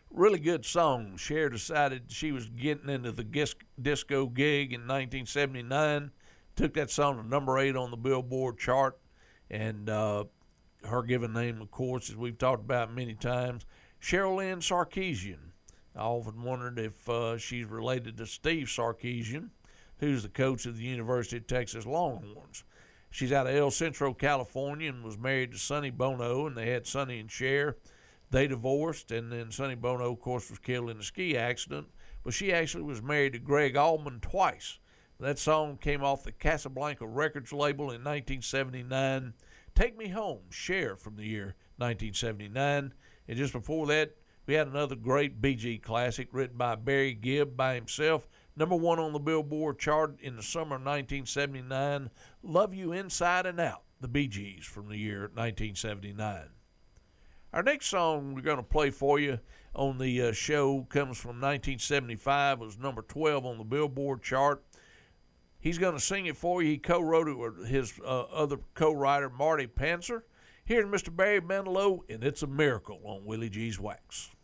Really good song. Cher decided she was getting into the disco gig in 1979. Took that song to number 8 on the Billboard chart. And her given name, of course, as we've talked about many times, Cheryl Lynn Sarkeesian. I often wondered if she's related to Steve Sarkeesian, who's the coach of the University of Texas Longhorns. She's out of El Centro, California, and was married to Sonny Bono, and they had Sonny and Cher. They divorced, and then Sonny Bono, of course, was killed in a ski accident. But she actually was married to Greg Allman twice. That song came off the Casablanca Records label in 1979. Take Me Home, Cher, from the year 1979. And just before that, we had another great Bee Gees classic written by Barry Gibb by himself. Number 1 on the Billboard chart in the summer of 1979. Love You Inside and Out, the Bee Gees from the year 1979. Our next song we're going to play for you on the show comes from 1975. It was number 12 on the Billboard chart. He's going to sing it for you. He co-wrote it with his other co-writer, Marty Panzer. Here's Mr. Barry Manilow, and It's a Miracle on Willie G's Wax.